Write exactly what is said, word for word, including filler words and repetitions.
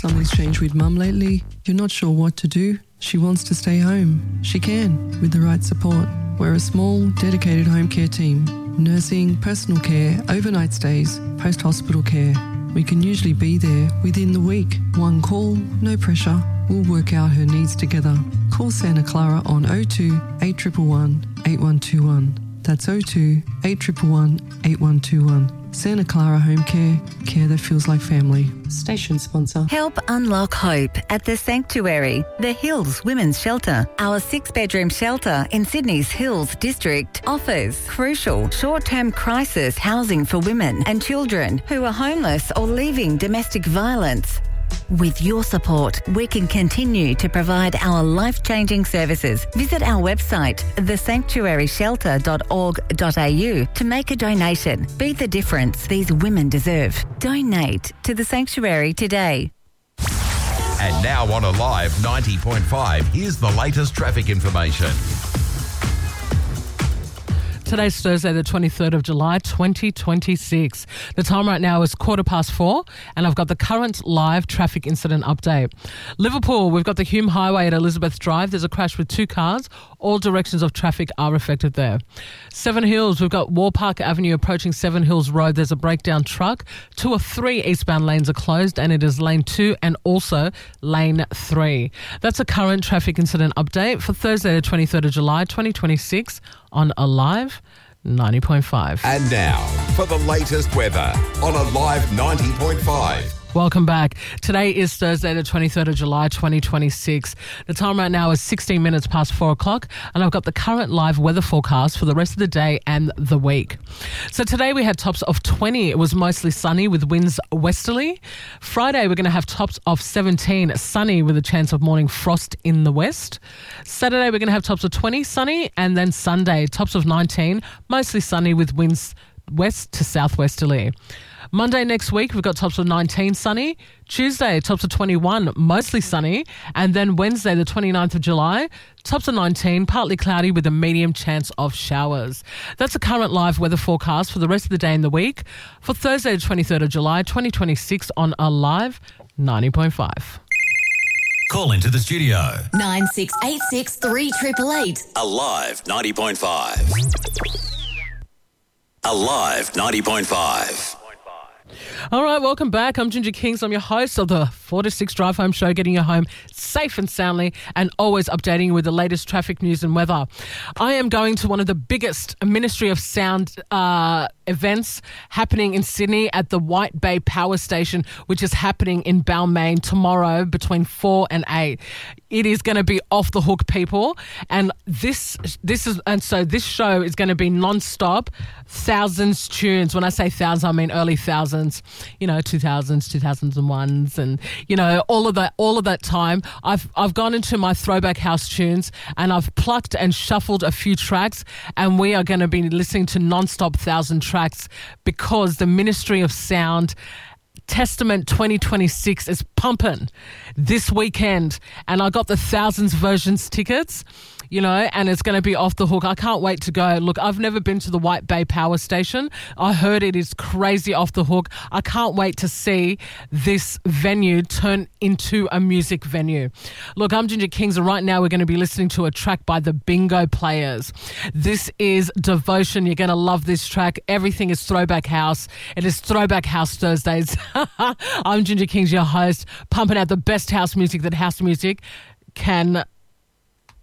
something's changed with Mum lately, you're not sure what to do, she wants to stay home. She can, with the right support. We're a small, dedicated home care team. Nursing, personal care, overnight stays, post-hospital care. We can usually be there within the week. One call, no pressure. We'll work out her needs together. Call Santa Clara on oh two, eight one one, eight one two one. That's oh two, eight one one, eight one two one. Santa Clara Home Care, care that feels like family. Station sponsor. Help unlock hope at The Sanctuary, the Hills Women's Shelter. Our six-bedroom shelter in Sydney's Hills District offers crucial short-term crisis housing for women and children who are homeless or leaving domestic violence. With your support, we can continue to provide our life-changing services. Visit our website, the sanctuary shelter dot org dot a u, to make a donation. Be the difference these women deserve. Donate to The Sanctuary today. And now on Alive ninety point five, here's the latest traffic information. Today's Thursday, the twenty-third of July, twenty twenty-six. The time right now is quarter past four, and I've got the current live traffic incident update. Liverpool, we've got the Hume Highway at Elizabeth Drive. There's a crash with two cars. All directions of traffic are affected there. Seven Hills, we've got Warpark Avenue approaching Seven Hills Road. There's a breakdown truck. Two of three eastbound lanes are closed, and it is lane two and also lane three. That's a current traffic incident update for Thursday, the twenty-third of July, twenty twenty-six on Alive ninety point five. And now for the latest weather on Alive ninety point five. Welcome back. Today is Thursday, the twenty-third of July, twenty twenty-six. The time right now is sixteen minutes past four o'clock, and I've got the current live weather forecast for the rest of the day and the week. So today we had tops of twenty. It was mostly sunny with winds westerly. Friday we're going to have tops of seventeen, sunny with a chance of morning frost in the west. Saturday we're going to have tops of twenty, sunny, and then Sunday tops of nineteen, mostly sunny with winds west to southwesterly. Monday next week, we've got tops of nineteen, sunny. Tuesday, tops of twenty-one, mostly sunny. And then Wednesday, the twenty-ninth of July, tops of nineteen, partly cloudy with a medium chance of showers. That's the current live weather forecast for the rest of the day and the week for Thursday, the twenty-third of July, twenty twenty-six on Alive ninety point five. Call into the studio. nine six eight six, three eight eight eight. Alive ninety point five. Alive ninety point five. All right, welcome back. I'm Ginger Kings. I'm your host of the four to six Drive Home Show, getting you home safe and soundly and always updating you with the latest traffic news and weather. I am going to one of the biggest Ministry of Sound uh, events happening in Sydney at the White Bay Power Station, which is happening in Balmain tomorrow between four and eight. It is going to be off the hook, people. And this this is and so this show is going to be non-stop, thousands tunes. When I say thousands, I mean early thousands, you know, two thousands, two thousand ones, and you know, all of that all of that time. I've I've gone into my throwback house tunes and I've plucked and shuffled a few tracks, and we are going to be listening to non-stop thousand tracks because the Ministry of Sound Testament twenty twenty-six is pumping this weekend, and I got the thousands versions tickets, you know, and it's going to be off the hook. I can't wait to go. Look, I've never been to the White Bay Power Station. I heard it is crazy off the hook. I can't wait to see this venue turn into a music venue. Look, I'm Ginger Kings, and right now we're going to be listening to a track by the Bingo Players. This is Devotion. You're going to love this track. Everything is throwback house. It is Throwback House Thursdays. I'm Ginger Kings, your host, pumping out the best house music that house music can